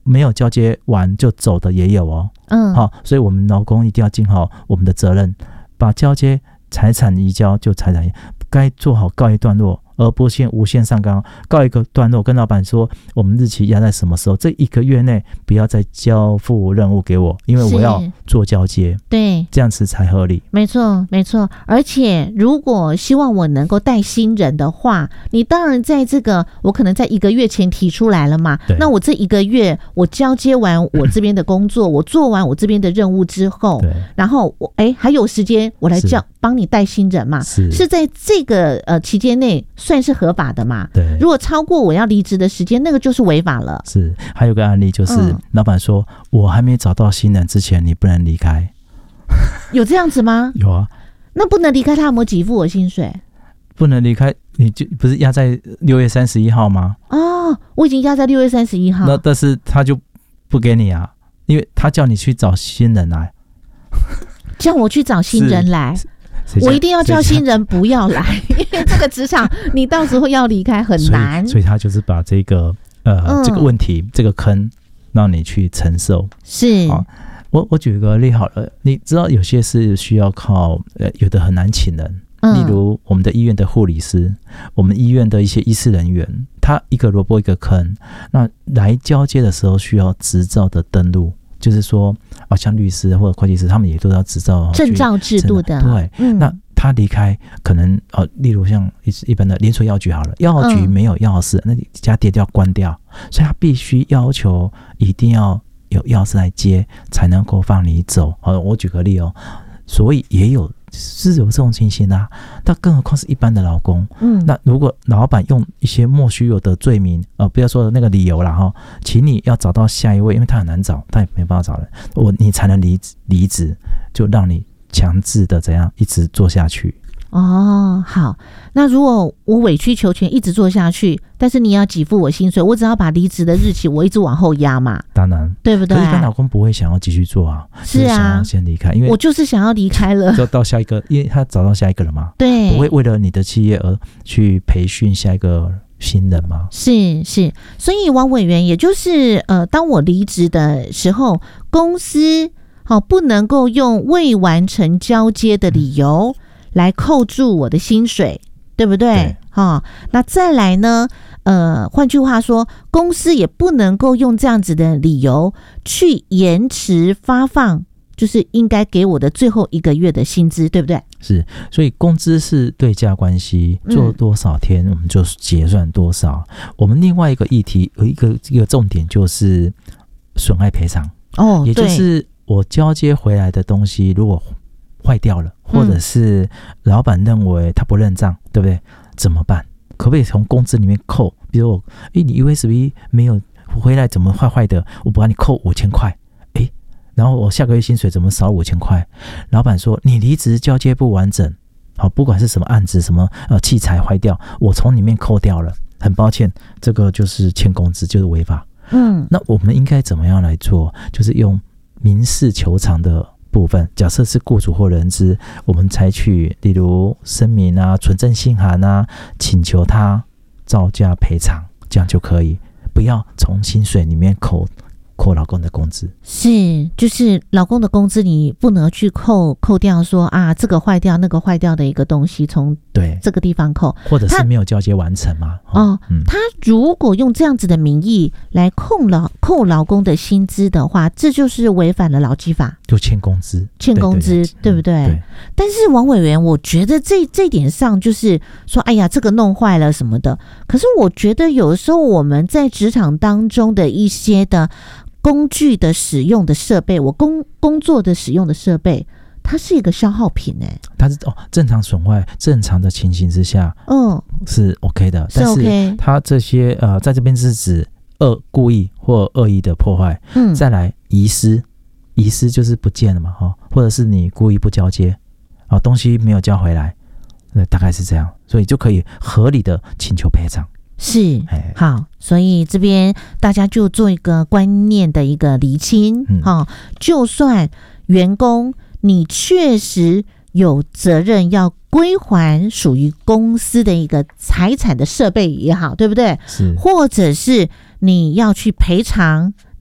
没有交接完就走的也有哦。好，所以我们劳工一定要尽好我们的责任，把交接财产移交就财产移交，该做好告一段落，而不是无限上纲。告一个段落，跟老板说我们日期压在什么时候，这1个月内不要再交付任务给我，因为我要做交接， 对， 这样子才合理。 没错没错。而且如果希望我能够带新人的话，你当然在这个我可能在1个月前提出来了嘛，那我这1个月我交接完我这边的工作我做完我这边的任务之后，然后我还有时间我来帮你带新人嘛，是在这个期间内算是合法的嘛。对，如果超过我要离职的时间，那个就是违法了。 是，还有个案例就是，老板说我还没找到新人之前你不能离开。 有这样子吗？ 有啊。 那不能离开他有没有给付我薪水？ 不能离开，你就不是压在6月31号吗？ 哦，我已经压在6月31号。 那但是他就不给你啊，因为他叫你去找新人来。 叫我去找新人来，我一定要叫新人不要来，因为这个职场你到时候要离开很难。 所以他就是把这个这个问题这个坑让你去承受。 是。 我举个例好了，你知道有些是需要靠有的很难请人，例如我们的医院的护理师，我们医院的一些医师人员，他一个萝卜一个坑。那来交接的时候需要执照的登录，就是说像律师或者会计师他们也都要执照证照制度的。 对，那他离开可能例如像一般的连锁药局好了，药局没有钥匙，那家店就要关掉，所以他必须要求一定要有钥匙来接才能够放你走。我举个例所以也有是有这种情形啊。但更何况是一般的劳工，那如果老板用一些莫须有的罪名不要说的那个理由啦请你要找到下一位，因为他很难找，他也没办法找人，你才能离职，就让你强制的怎样一直做下去。 好，那如果我委曲求全一直做下去，但是你要给付我薪水，我只要把离职的日期我一直往后压嘛， 当然， 对不对？ 可是一般老公不会想要继续做啊， 是啊， 想要先离开，因为我就是想要离开了， 就到下一个，因为他找到下一个了嘛， 对， 不会为了你的企业而去培训下一个新人吗？ 是，所以王委员，也就是当我离职的时候，公司不能够用未完成交接的理由来扣住我的薪水，对不对？那再来呢？换句话说，公司也不能够用这样子的理由去延迟发放，就是应该给我的最后1个月的薪资，对不对？ 是，所以工资是对价关系，做多少天我们就结算多少。我们另外一个议题有一个重点就是损害赔偿。也就是我交接回来的东西如果坏掉了，或者是老板认为他不认账，对不对？怎么办？可不可以从工资里面扣？比如你 USB 没有回来，怎么坏的？我不让你扣5000块，然后我下个月薪水怎么少5000块？老板说你离职交接不完整，不管是什么案子，什么器材坏掉，我从里面扣掉了，很抱歉，这个就是欠工资，就是违法。那我们应该怎么样来做？就是用民事求偿的部分，假设是雇主或人资，我们采取例如声明啊、存证信函啊，请求他照价赔偿，这样就可以，不要从薪水里面扣老公的工资。 是，就是老公的工资你不能去扣掉说这个坏掉那个坏掉的一个东西从这个地方扣， 或者是没有交接完成嘛。 他如果用这样子的名义来扣劳工的薪资的话，这就是违反了劳基法， 就欠工资， 对不对？对。但是王委员，我觉得这点上就是说，哎呀，这个弄坏了什么的。可是我觉得有时候我们在职场当中的一些的工具的使用的设备，我工作的使用的设备，它是一个消耗品它是正常损坏正常的情形之下是 OK 的，但是它这些在这边是指故意或恶意的破坏，再来遗失就是不见了嘛，或者是你故意不交接东西没有交回来，大概是这样，所以就可以合理的请求赔偿。 是，好，所以这边大家就做一个观念的一个厘清，就算员工你确实有责任要归还属于公司的一个财产的设备也好，对不对？是，或者是你要去赔偿